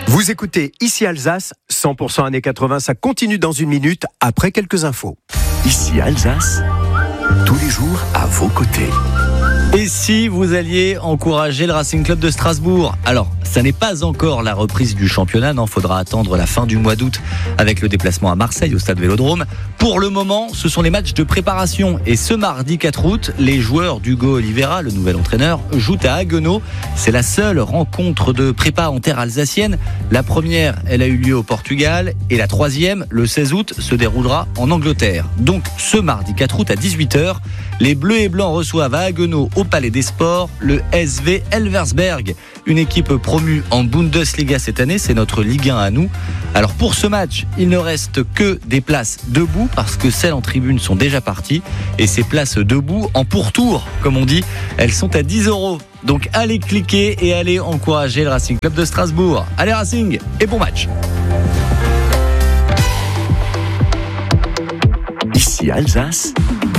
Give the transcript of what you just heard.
Vous écoutez Ici Alsace, 100% années 80, ça continue dans une minute après quelques infos. Ici Alsace, tous les jours à vos côtés. Et si vous alliez encourager le Racing Club de Strasbourg? Alors, ça n'est pas encore la reprise du championnat, non, faudra attendre la fin du mois d'août avec le déplacement à Marseille au stade Vélodrome. Pour le moment, ce sont les matchs de préparation. Et ce mardi 4 août, les joueurs d'Hugo Oliveira, le nouvel entraîneur, jouent à Haguenau. C'est la seule rencontre de prépa en terre alsacienne. La première, elle a eu lieu au Portugal. Et la troisième, le 16 août, se déroulera en Angleterre. Donc, ce mardi 4 août à 18h, les Bleus et Blancs reçoivent à Haguenau, au Palais des Sports, le SV Elversberg, une équipe promue en Bundesliga cette année, c'est notre Ligue 1 à nous. Alors pour ce match, il ne reste que des places debout parce que celles en tribune sont déjà parties et ces places debout en pourtour, comme on dit, elles sont à 10 €. Donc allez cliquer et allez encourager le Racing Club de Strasbourg. Allez Racing et bon match. Ici Alsace,